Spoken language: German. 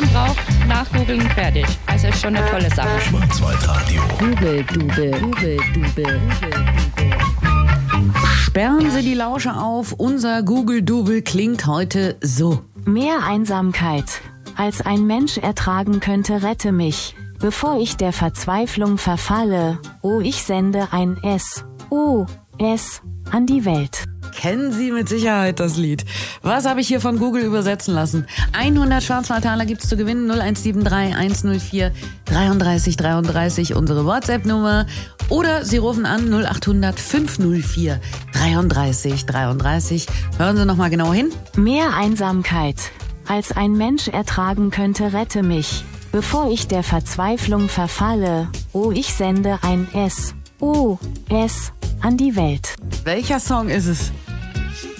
man braucht, nachgoogeln, fertig. Also ist schon eine tolle Sache. Schwarzwaldradio. Google-Dubel. Sperren Sie die Lauscher auf. Unser Google-Dubel klingt heute so. Mehr Einsamkeit, als ein Mensch ertragen könnte, rette mich, bevor ich der Verzweiflung verfalle. Oh, ich sende ein SOS an die Welt. Kennen Sie mit Sicherheit das Lied. Was habe ich hier von Google übersetzen lassen? 100 Schwarzwaldtaler gibt's zu gewinnen. 0173 104 33 33, unsere WhatsApp-Nummer. Oder Sie rufen an 0800 504 33 33. Hören Sie noch mal genau hin. Mehr Einsamkeit, als ein Mensch ertragen könnte, rette mich, bevor ich der Verzweiflung verfalle. Oh, ich sende ein SOS an die Welt. Welcher Song ist es?